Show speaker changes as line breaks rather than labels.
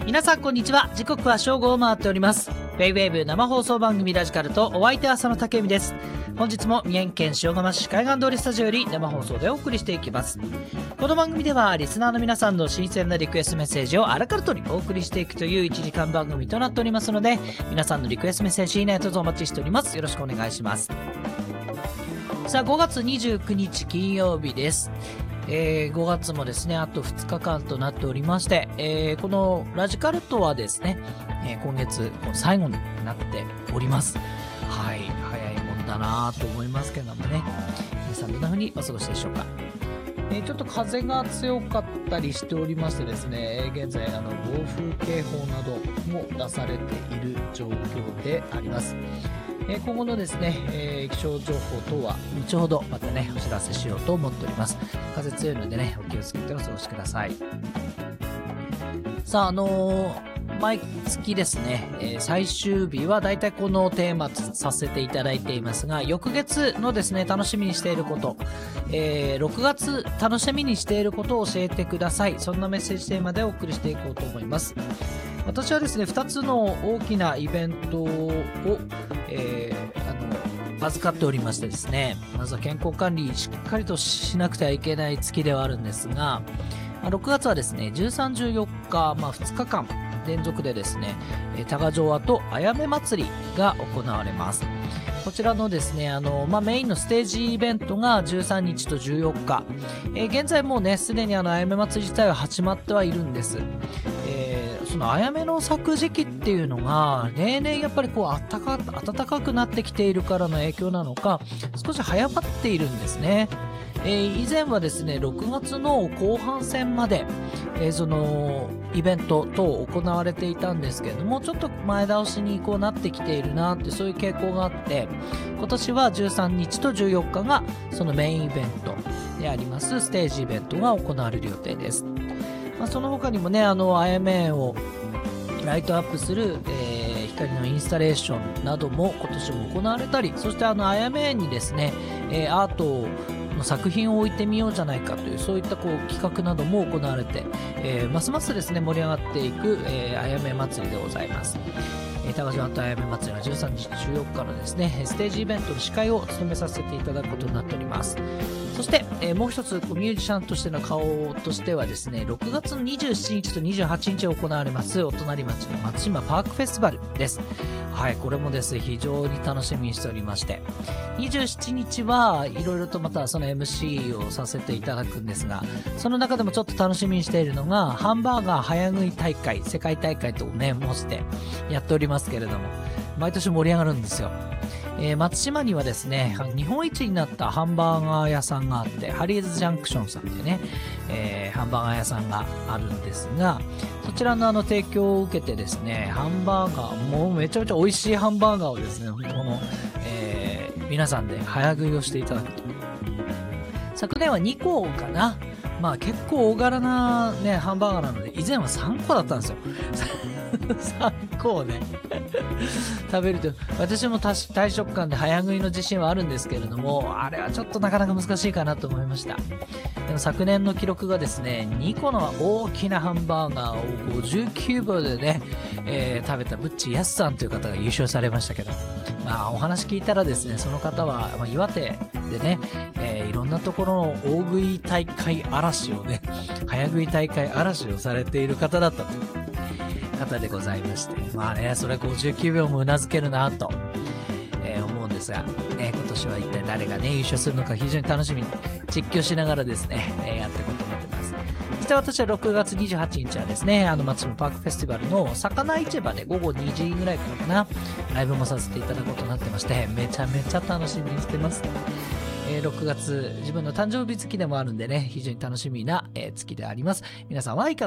皆さんこんにちは。時刻は正午を回っております。J-WAVE 生放送番組ラジカルとお相手は佐野健美です。本日も宮城県塩釜市海岸通りスタジオより生放送でお送りしていきます。この番組ではリスナーの皆さんの新鮮なリクエストメッセージをあらかる通りお送りしていくという1時間番組となっておりますので、皆さんのリクエストメッセージどうぞお待ちしております。よろしくお願いします。さあ、5月29日金曜日です。5月もですね、あと2日間となっておりまして、このラジカルトはですね、今月最後になっております。はい、早いもんだなと思いますけどもね、皆さんどんな風にお過ごしでしょうか。ちょっと風が強かったりしておりましてですね、現在暴風警報なども出されている状況であります。今後のですね、気象情報等は後ほどまたねお知らせしようと思っております。風強いのでね、お気をつけてお過ごしください。さあ、毎月ですね、最終日はだいたいこのテーマさせていただいていますが、翌月のですね、楽しみにしていること、6月楽しみにしていることを教えてください。そんなメッセージテーマでお送りしていこうと思います。私はですね、2つの大きなイベントを、預かっておりましてですね、まずは健康管理しっかりとしなくてはいけない月ではあるんですが、6月はですね、13、14日、2日間連続でですね、多賀城跡あやめ祭りが行われます。こちらのですね、メインのステージイベントが13日と14日。現在もうね、すでにあやめ祭り自体は始まってはいるんです。そのあやめの咲く時期っていうのが、例年やっぱりこう暖かくなってきているからの影響なのか、少し早まっているんですね。以前はですね、6月の後半戦まで、そのイベント等行われていたんですけれども、ちょっと前倒しにこうなってきているなって、そういう傾向があって、今年は13日と14日がそのメインイベントでありますステージイベントが行われる予定です。その他にもね、あやめをライトアップする、光のインスタレーションなども今年も行われたり、そしてあやめにですね、アートの作品を置いてみようじゃないかという、そういったこう企画なども行われて、ますますですね盛り上がっていく、あやめ祭りでございます。多賀城跡あやめ祭りは13日14日のですねステージイベントの司会を務めさせていただくことになっております。そして、もう一つミュージシャンとしての顔としてはですね、6月の27日と28日行われますお隣町の松島パークフェスティバルです。はい、これもですね非常に楽しみにしておりまして、27日はいろいろとまたその MC をさせていただくんですが、その中でもちょっと楽しみにしているのがハンバーガー早食い大会、世界大会とね申してやっておりますけれども、毎年盛り上がるんですよ。松島にはですね、日本一になったハンバーガー屋さんがあって、ハリーズジャンクションさんでね、ハンバーガー屋さんがあるんですが、そちらの提供を受けてですね、ハンバーガー、もうめちゃめちゃ美味しいハンバーガーをですね、この、皆さんで早食いをしていただくと。昨年は2個かな。結構大柄なね、ハンバーガーなので、以前は3個だったんですよ。3個をね食べると、私も大食感で早食いの自信はあるんですけれども、あれはちょっとなかなか難しいかなと思いました。でも昨年の記録がですね、2個の大きなハンバーガーを59秒でね、食べたブッチヤスさんという方が優勝されましたけど、お話聞いたらですね、その方は、岩手でね、いろんなところの大食い大会嵐をね、早食い大会嵐をされている方だったと方でございまして、それ59秒もうなずけるなと、思うんですが、今年は一体誰がね優勝するのか非常に楽しみに実況しながらですね、やっていこうと思ってます。そして私は6月28日はですね、松島パークフェスティバルの魚市場で午後2時ぐらいからかな、ライブもさせていただくことになってまして、めちゃめちゃ楽しみにしてます。6月自分の誕生日月でもあるんでね、非常に楽しみな、月であります。皆さんはいかが